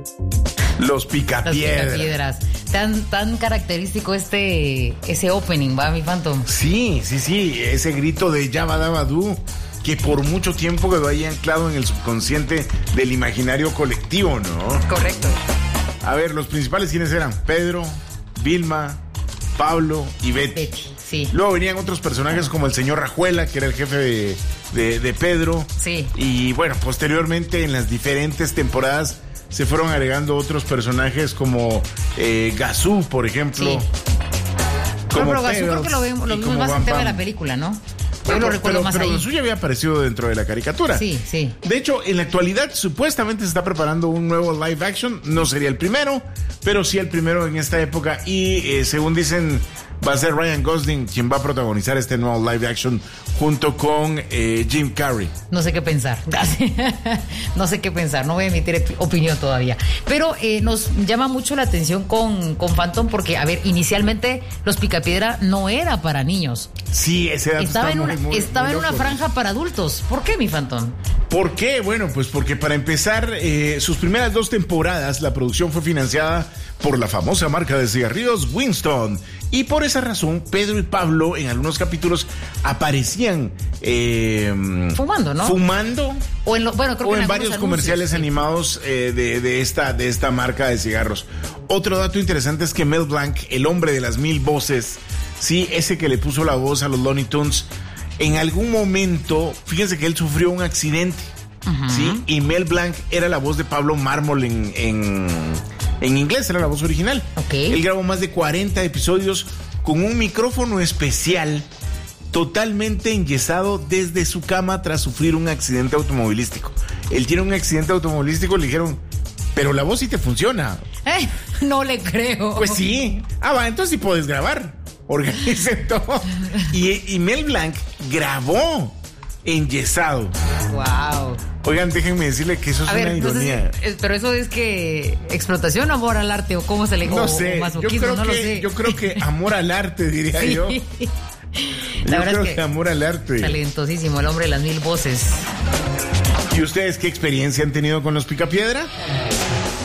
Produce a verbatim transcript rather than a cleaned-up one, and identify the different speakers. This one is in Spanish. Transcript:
Speaker 1: Los Picapiedras.
Speaker 2: Los Picapiedras. Tan, tan característico este ese opening, ¿va, mi Phantom?
Speaker 1: Sí, sí, sí, ese grito de Yabba Dabba Doo, que por mucho tiempo quedó ahí anclado en el subconsciente del imaginario colectivo, ¿no?
Speaker 2: Correcto.
Speaker 1: A ver, los principales, ¿quiénes eran? Pedro, Vilma, Pablo y Betty.
Speaker 2: Betty, sí.
Speaker 1: Luego venían otros personajes como el señor Rajuela, que era el jefe de, de, de Pedro.
Speaker 2: Sí.
Speaker 1: Y bueno, posteriormente en las diferentes temporadas se fueron agregando otros personajes como eh, Gazú, por ejemplo.
Speaker 2: Sí.
Speaker 1: Como
Speaker 2: pero Gazú
Speaker 1: Pebbles
Speaker 2: creo que lo vimos, lo
Speaker 1: y
Speaker 2: vimos
Speaker 1: como
Speaker 2: más en
Speaker 1: Bam
Speaker 2: tema de
Speaker 1: Bam.
Speaker 2: la película, ¿no? Yo
Speaker 1: Bueno,
Speaker 2: lo recuerdo
Speaker 1: pero,
Speaker 2: más
Speaker 1: pero
Speaker 2: ahí.
Speaker 1: Gazú ya había aparecido dentro de la caricatura.
Speaker 2: Sí, sí.
Speaker 1: De hecho, en la actualidad supuestamente se está preparando un nuevo live action. No sería el primero, pero sí el primero en esta época. Y eh, según dicen, va a ser Ryan Gosling quien va a protagonizar este nuevo live action junto con eh, Jim Carrey.
Speaker 2: No sé qué pensar. No sé qué pensar. No voy a emitir opinión todavía. Pero eh, nos llama mucho la atención con, con Phantom porque, a ver, inicialmente Los Picapiedra no era para niños.
Speaker 1: Sí, ese dato
Speaker 2: Estaba
Speaker 1: está
Speaker 2: en
Speaker 1: muy,
Speaker 2: una,
Speaker 1: muy,
Speaker 2: estaba
Speaker 1: muy
Speaker 2: en una
Speaker 1: loco.
Speaker 2: franja para adultos. ¿Por qué, mi Phantom?
Speaker 1: ¿Por qué? Bueno, pues porque para empezar, eh, sus primeras dos temporadas, la producción fue financiada por la famosa marca de cigarrillos Winston. Y por esa razón, Pedro y Pablo en algunos capítulos aparecían eh,
Speaker 2: Fumando, ¿no?
Speaker 1: Fumando.
Speaker 2: O en, lo, bueno, creo
Speaker 1: O
Speaker 2: que
Speaker 1: en,
Speaker 2: en
Speaker 1: varios
Speaker 2: algunos
Speaker 1: comerciales
Speaker 2: anuncios, sí.
Speaker 1: animados eh, de, de, esta, de esta marca de cigarros. Otro dato interesante es que Mel Blanc, el hombre de las mil voces, sí, ese que le puso la voz a los Looney Tunes, en algún momento, fíjense que él sufrió un accidente, uh-huh. ¿sí? Y Mel Blanc era la voz de Pablo Mármol en, en, en inglés, era la voz original.
Speaker 2: Okay.
Speaker 1: Él grabó más de cuarenta episodios con un micrófono especial totalmente enyesado desde su cama tras sufrir un accidente automovilístico. Él tiene un accidente automovilístico, le dijeron, pero la voz sí te funciona.
Speaker 2: Eh, no le creo.
Speaker 1: Pues sí. Ah, va, entonces sí puedes grabar. Organicen todo. Y, y Mel Blanc grabó enyesado.
Speaker 2: Wow.
Speaker 1: Oigan, déjenme decirle que eso es
Speaker 2: A
Speaker 1: una
Speaker 2: ver,
Speaker 1: ironía.
Speaker 2: Entonces, pero eso es que explotación o amor al arte o cómo se le
Speaker 1: No
Speaker 2: o,
Speaker 1: sé,
Speaker 2: o
Speaker 1: yo
Speaker 2: masoquismo,
Speaker 1: creo,
Speaker 2: no
Speaker 1: que,
Speaker 2: lo sé.
Speaker 1: yo creo que amor al arte, diría
Speaker 2: Sí.
Speaker 1: yo.
Speaker 2: La
Speaker 1: yo
Speaker 2: verdad
Speaker 1: creo
Speaker 2: es
Speaker 1: que,
Speaker 2: que
Speaker 1: amor al arte.
Speaker 2: talentosísimo, el hombre de las mil voces.
Speaker 1: ¿Y ustedes qué experiencia han tenido con los Picapiedra?